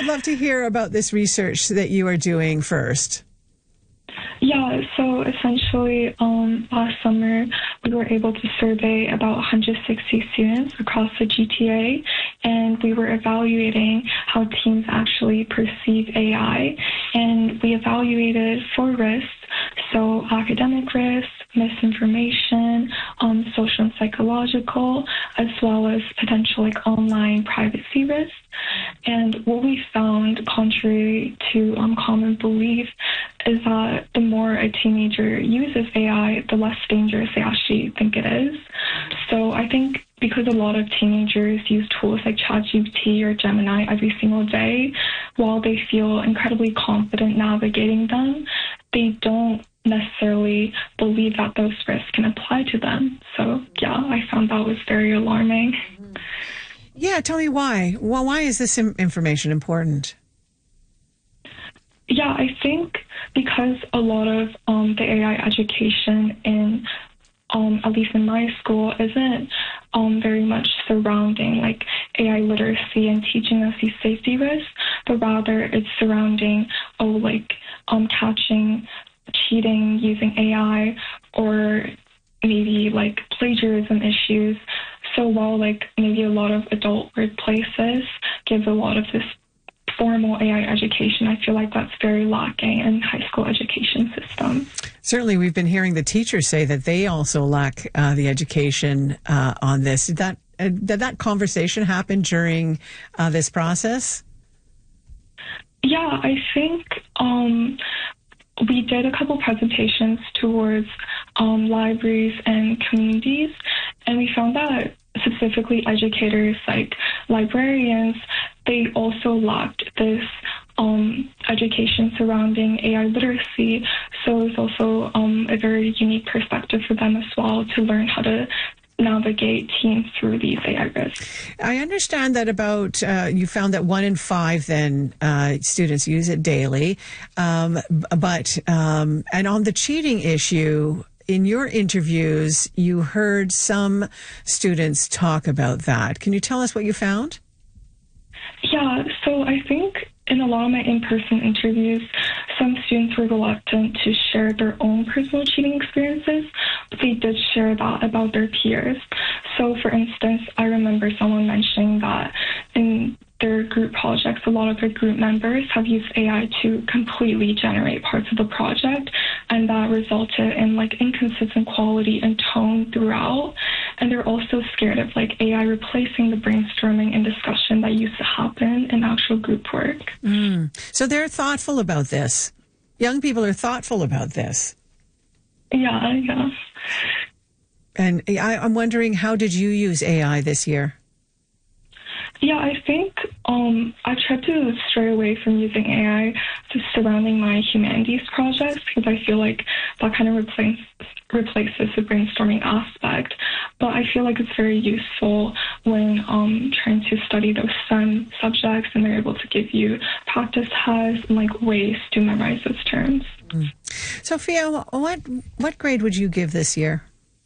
I'd love to hear about this research that you are doing first. Yeah, so essentially last summer we were able to survey about 160 students across the GTA, and we were evaluating how teens actually perceive AI, and we evaluated 4 risks, so academic risks, misinformation, social and psychological, as well as potential online privacy risks. And what we found, contrary to common belief, is that the more a teenager uses AI, the less dangerous they actually think it is. So I think because a lot of teenagers use tools like ChatGPT or Gemini every single day, while they feel incredibly confident navigating them, they don't necessarily believe that those risks can apply to them. So yeah, I found that was very alarming. Yeah, tell me why. Well, why is this information important? Yeah, I think because a lot of the AI education in, at least in my school, isn't very much surrounding AI literacy and teaching us these safety risks, but rather it's surrounding catching cheating using AI, or maybe plagiarism issues. So while maybe a lot of adult workplaces give a lot of this formal AI education, I feel like that's very lacking in high school education systems. Certainly, we've been hearing the teachers say that they also lack the education on this. Did that conversation happen during this process? Yeah, I think we did a couple presentations towards libraries and communities, and we found that specifically educators like librarians, they also lacked this education surrounding AI literacy. So it was also a very unique perspective for them as well to learn how to navigate teens through these AI risks. I understand that you found that 1 in 5 then students use it daily, and on the cheating issue, in your interviews, you heard some students talk about that. Can you tell us what you found? Yeah, so I think in a lot of my in-person interviews, some students were reluctant to share their own personal cheating experiences, but they did share that about their peers. So, for instance, I remember someone mentioning that in their group projects, a lot of their group members have used AI to completely generate parts of the project, and that resulted in inconsistent quality and tone throughout. And they're also scared of AI replacing the brainstorming and discussion that used to happen in actual group work. So they're thoughtful about this. Young people are thoughtful about this. Yeah. And I'm wondering, how did you use AI this year? Yeah, I think I tried to stray away from using AI to surrounding my humanities projects, because I feel like that kind of replaces the brainstorming aspect. But I feel like it's very useful when trying to study those STEM subjects, and they're able to give you practice tests and ways to memorize those terms. Sophia, what grade would you give this year?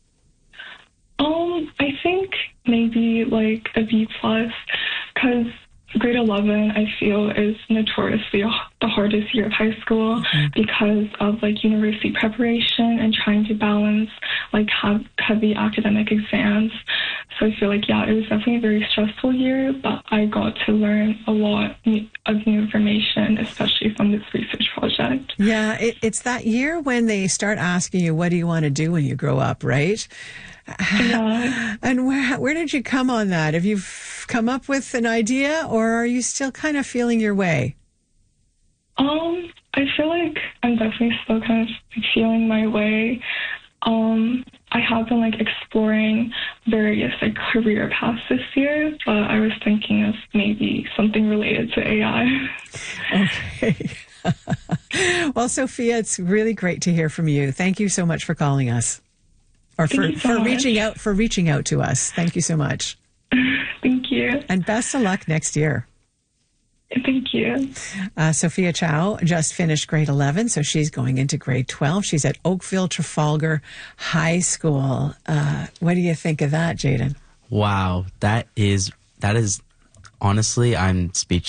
I think maybe a B+, because grade 11, I feel, is notoriously the hardest year of high school because of university preparation and trying to balance heavy academic exams. So I feel it was definitely a very stressful year, but I got to learn a lot of new information, especially from this research project. Yeah, it's that year when they start asking you, what do you want to do when you grow up, right? Yeah. And where did you come on that? Have you come up with an idea, or are you still kind of feeling your way? I feel like I'm definitely still kind of feeling my way. I have been exploring various career paths this year, but I was thinking of maybe something related to AI. Okay. Well, Sophia, it's really great to hear from you. Thank you so much for calling us. Or for reaching out to us. Thank you so much. Thank you. And best of luck next year. Thank you. Sophia Chow just finished grade 11, so she's going into grade 12. She's at Oakville Trafalgar High School. What do you think of that, Jaden? Wow, that is honestly, I'm speechless.